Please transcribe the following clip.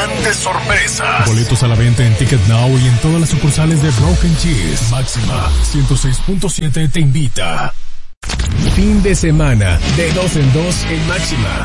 grandes sorpresas. Boletos a la venta en Ticket Now y en todas las sucursales de Broken Cheese. Máxima 106.7 te invita. Fin de semana, de 2 en 2 en Máxima.